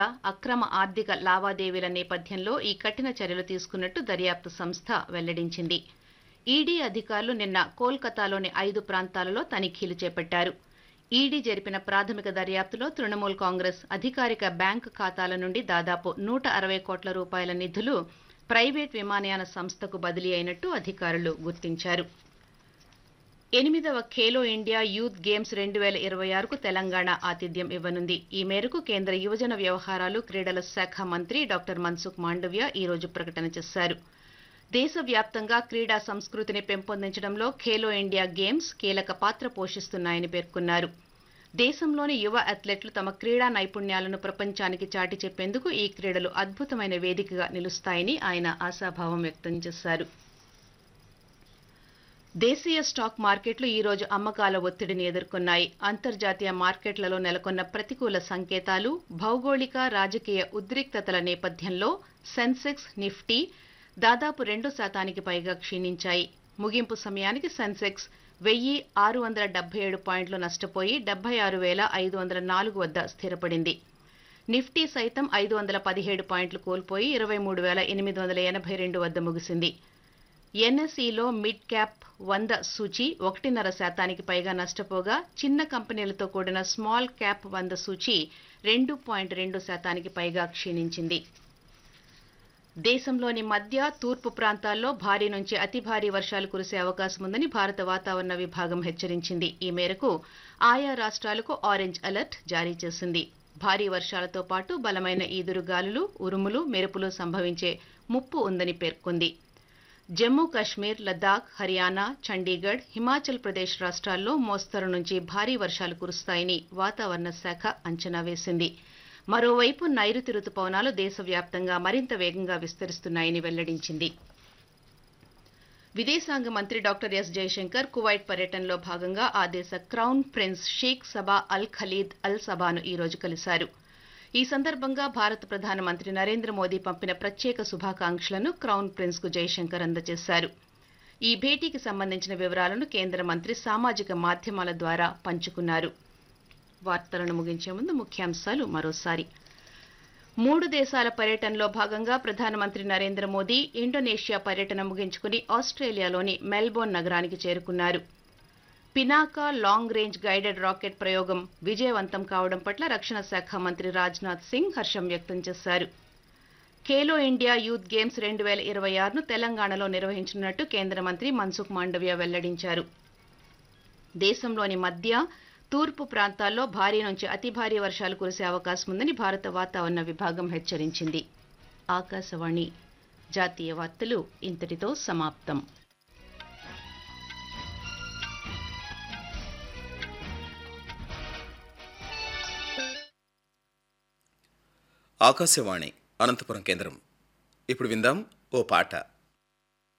అక్రమ ఆర్థిక లావాదేవీల నేపథ్యంలో ఈ కఠిన చర్యలు తీసుకున్నట్టు దర్యాప్తు సంస్థ వెల్లడించింది. ఈడీ అధికారులు నిన్న కోల్కతాలోని 5 ప్రాంతాలలో తనిఖీలు చేపట్టారు. ఈడీ జరిపిన ప్రాథమిక దర్యాప్తులో తృణమూల్ కాంగ్రెస్ అధికారిక బ్యాంకు ఖాతాల నుండి దాదాపు 160 కోట్ల రూపాయల నిధులు ప్రైవేట్ విమానయాన సంస్థకు బదిలీ అయినట్టు అధికారులు గుర్తించారు. 8వ Khelo India youth games 2026కు Telangana ఆతిథ్యం ఇవ్వనుంది. ఈ మేరకు కేంద్ర యువజన వ్యవహారాలు, క్రీడల శాఖ మంత్రి డాక్టర్ మన్సుఖ్ మాండవ్య ఈ రోజు ప్రకటన చేశారు. దేశవ్యాప్తంగా క్రీడా సంస్కృతిని పెంపొందించడంలో ఖేలో ఇండియా గేమ్స్ కీలక పాత్ర పోషిస్తున్నాయని పేర్కొన్నారు. దేశంలోని యువ అథ్లెట్లు తమ క్రీడా నైపుణ్యాలను ప్రపంచానికి చాటి చెప్పేందుకు ఈ క్రీడలు అద్భుతమైన వేదికగా నిలుస్తాయని ఆయన ఆశాభావం వ్యక్తం చేశారు. దేశీయ స్టాక్ మార్కెట్లు ఈ రోజు అమ్మకాల ఒత్తిడిని ఎదుర్కొన్నాయి. అంతర్జాతీయ మార్కెట్లలో నెలకొన్న ప్రతికూల సంకేతాలు, భౌగోళిక, రాజకీయ ఉద్రిక్తతల నేపథ్యంలో సెన్సెక్స్, నిఫ్టీ దాదాపు 2% పైగా క్షీణించాయి. ముగింపు సమయానికి సెన్సెక్స్ 1,677 పాయింట్లు నష్టపోయి 76,504 వద్ద స్థిరపడింది. నిఫ్టీ సైతం 517 పాయింట్లు కోల్పోయి 23,882 వద్ద ముగిసింది. ఎన్ఎస్ఈలో మిడ్ క్యాప్ 100 సూచీ 1.5% పైగా నష్టపోగా, చిన్న కంపెనీలతో కూడిన స్మాల్ క్యాప్ 100 సూచీ 2.2% పైగా క్షీణించింది. దేశంలోని మధ్య, తూర్పు ప్రాంతాల్లో భారీ నుంచి అతి భారీ వర్షాలు కురిసే అవకాశం ఉందని భారత వాతావరణ విభాగం హెచ్చరించింది. ఈ మేరకు ఆయా రాష్ట్రాలకు ఆరెంజ్ అలర్ట్ జారీ చేసింది. భారీ వర్షాలతో పాటు బలమైన ఈదురుగాలులు, ఉరుములు, మెరుపులు సంభవించే ముప్పు ఉందని పేర్కొంది. జమ్మూ కాశ్మీర్, లద్దాఖ్, హర్యానా, చండీగఢ్, హిమాచల్ ప్రదేశ్ రాష్ట్రాల్లో మోస్తరు నుంచి భారీ వర్షాలు కురుస్తాయని వాతావరణ శాఖ అంచనా వేసింది. మరోవైపు నైరుతి రుతుపవనాలు దేశవ్యాప్తంగా మరింత వేగంగా విస్తరిస్తున్నాయని వెల్లడించింది. విదేశాంగ మంత్రి డాక్టర్ ఎస్ జయశంకర్ కువైట్ పర్యటనలో భాగంగా ఆ దేశ క్రౌన్ ప్రిన్స్ షేక్ సబా అల్ ఖలీద్ అల్ సబాను ఈ రోజు కలిశారు. ఈ సందర్భంగా భారత ప్రధానమంత్రి నరేంద్ర మోదీ పంపిన ప్రత్యేక శుభాకాంక్షలను క్రౌన్ ప్రిన్స్ కు జయశంకర్ అందజేశారు. ఈ భేటీకి సంబంధించిన వివరాలను కేంద్ర మంత్రి సామాజిక మాధ్యమాల ద్వారా పంచుకున్నారు. వార్తలను ముగించే ముందు ముఖ్యాంశాలు మరోసారి. 3 దేశాల పర్యటనలో భాగంగా ప్రధానమంత్రి నరేంద్ర మోదీ ఇండోనేషియా పర్యటన ముగించుకుని ఆస్ట్రేలియాలోని మెల్బోర్న్ నగరానికి చేరుకున్నారు. Pinaka long range guided rocket ప్రయోగం విజయవంతం కావడం పట్ల రక్షణ శాఖ మంత్రి రాజ్నాథ్ సింగ్ హర్షం వ్యక్తం చేశారు. ఖేలో ఇండియా యూత్ గేమ్స్ 2026ను తెలంగాణలో నిర్వహించనున్నట్టు కేంద్ర మంత్రి మన్సుఖ్ మాండవ్య వెల్లడించారు. దేశంలోని మధ్య, తూర్పు ప్రాంతాల్లో భారీ నుంచి అతి భారీ వర్షాలు కురిసే అవకాశం ఉందని భారత వాతావరణ విభాగం హెచ్చరించింది. ఆకాశవాణి జాతీయ వార్తలు ఇంతటితో సమాప్తం. ఆకాశవాణి అనంతపురం కేంద్రం. ఇప్పుడు విందాం ఓ పాట.